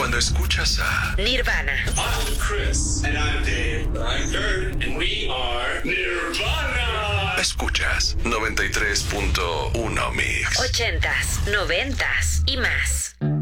Cuando escuchas a Nirvana, I'm Chris. And I'm Dave. I'm Kurt. And we are Nirvana. escuchas 93.1 Mix. 80s, 90s y más.